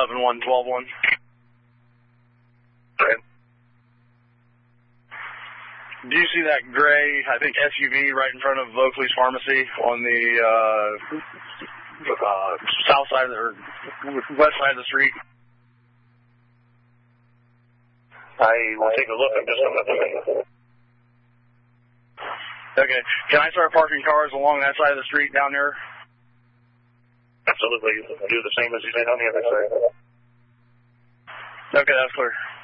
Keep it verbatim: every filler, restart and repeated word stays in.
seven one one two one. Okay. Do you see that gray, I think, S U V right in front of Oakley's Pharmacy on the uh, uh, south side of the, or west side of the street? I will take a look. I'm just on the thing. Okay. Can I start parking cars along that side of the street down there? Absolutely. Do the same as you did on the other side. Okay, that's clear.